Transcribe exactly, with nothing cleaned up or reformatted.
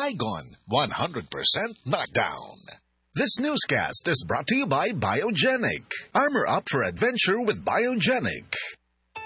Saigon, one hundred percent knockdown. This newscast is brought to you by Biogenic. Armor up for adventure with Biogenic.